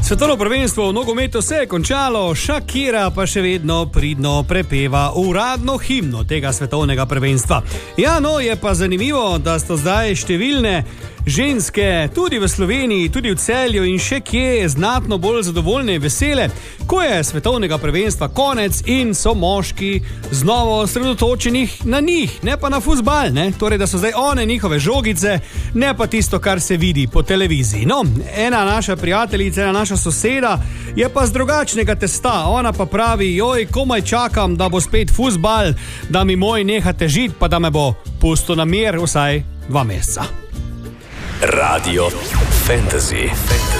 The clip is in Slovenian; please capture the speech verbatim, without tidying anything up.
Svetovno prvenstvo v nogometu se je končalo, Shakira pa še vedno pridno prepeva uradno himno tega svetovnega prvenstva. Ja, no, je pa zanimivo, da sto zdaj številne ženske, tudi v Sloveniji, tudi v Celju in še kje, znatno bolj zadovoljne in vesele, ko je svetovnega prvenstva konec in so moški znova osredotočenih na njih, ne pa na fuzbal, ne? Torej, da so zdaj one njihove žogice, ne pa tisto, kar se vidi po televiziji. No, ena naša prijateljica, ena naša soseda je pa z drugačnega testa, ona pa pravi, joj, komaj čakam, da bo spet fuzbal, da mi moj neha težit, pa da me bo pustil na mir vsaj dva meseca. Radio Fantasy.